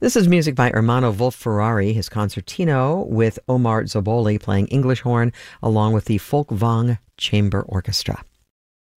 This is music by Ermanno Wolf-Ferrari, his concertino with Omar Zoboli playing English horn, along with the Folkwang Chamber Orchestra.